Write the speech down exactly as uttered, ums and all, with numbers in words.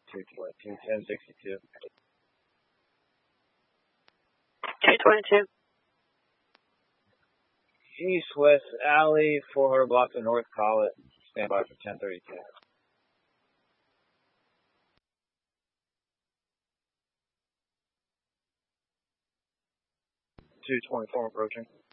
two twenty-two, ten sixty-two. two twenty-two. East-west alley, four hundred blocks of North Collett. Stand by for ten thirty-two. two twenty-four approaching.